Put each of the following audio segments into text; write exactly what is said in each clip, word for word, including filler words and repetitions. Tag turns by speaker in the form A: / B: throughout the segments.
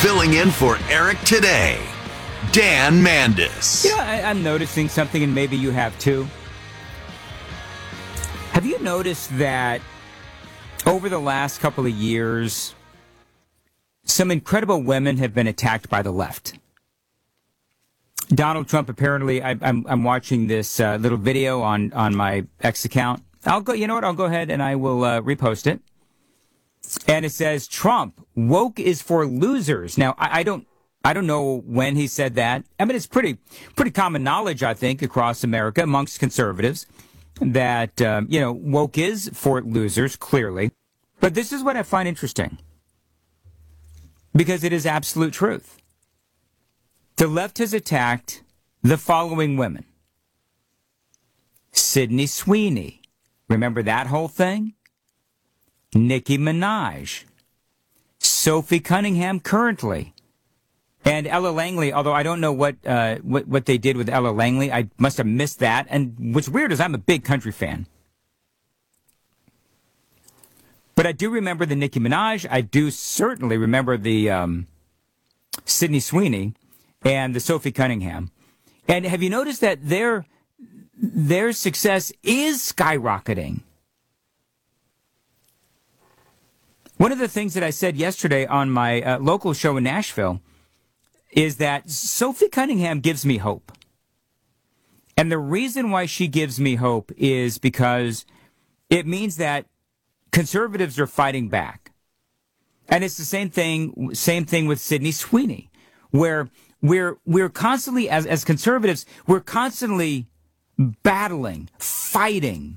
A: Filling in for Eric today, Dan Mandis.
B: You know, I, I'm noticing something, and maybe you have too. Have you noticed that over the last couple of years, some incredible women have been attacked by the left? Donald Trump, apparently, I, I'm, I'm watching this uh, little video on, on my X account. I'll go, you know what? I'll go ahead and I will uh, repost it. And it says, Trump, woke is for losers. Now, I, I don't, I don't know when he said that. I mean, it's pretty, pretty common knowledge, I think, across America amongst conservatives that, um, you know, woke is for losers, clearly. But this is what I find interesting, because it is absolute truth. The left has attacked the following women. Sydney Sweeney. Remember that whole thing? Nicki Minaj, Sophie Cunningham currently, and Ella Langley, although I don't know what, uh, what, what they did with Ella Langley. I must have missed that. And what's weird is I'm a big country fan. But I do remember the Nicki Minaj. I do certainly remember the um, Sydney Sweeney and the Sophie Cunningham. And have you noticed that their, their success is skyrocketing? One of the things that I said yesterday on my uh, local show in Nashville is that Sophie Cunningham gives me hope. And the reason why she gives me hope is because it means that conservatives are fighting back. And it's the same thing, same thing with Sydney Sweeney, where we're, we're constantly, as, as conservatives, we're constantly battling, fighting,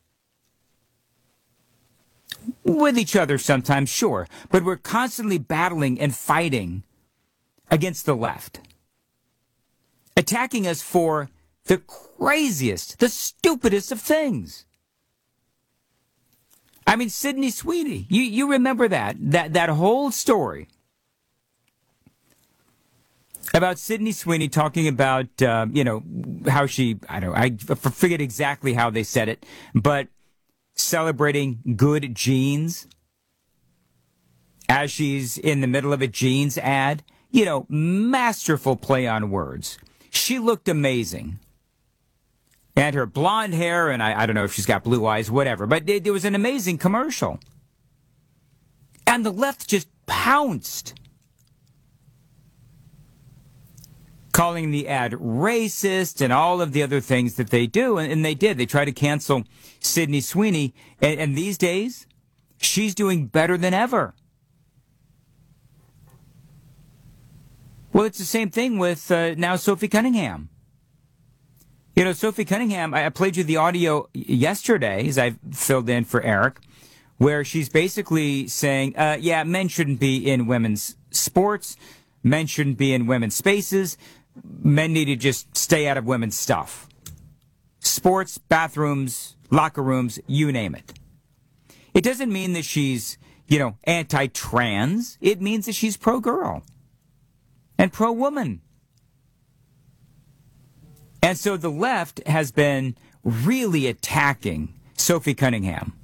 B: with each other sometimes, sure, but we're constantly battling and fighting against the left, attacking us for the craziest, the stupidest of things. I mean, Sydney Sweeney, you, you remember that, that, that whole story about Sydney Sweeney talking about, uh, you know, how she, I don't know, I forget exactly how they said it, but celebrating good genes as she's in the middle of a jeans ad. You know, masterful play on words. She looked amazing. And her blonde hair, and I, I don't know if she's got blue eyes, whatever, but it, it was an amazing commercial. And the left just pounced, calling the ad racist and all of the other things that they do. And, and they did. They tried to cancel Sydney Sweeney. And, and these days, she's doing better than ever. Well, it's the same thing with uh, now Sophie Cunningham. You know, Sophie Cunningham, I, I played you the audio yesterday, as I filled in for Eric, where she's basically saying, uh, yeah, men shouldn't be in women's sports. Men shouldn't be in women's spaces. Men need to just stay out of women's stuff. Sports, bathrooms, locker rooms, you name it. It doesn't mean that she's, you know, anti-trans. It means that she's pro-girl and pro-woman. And so the left has been really attacking Sophie Cunningham.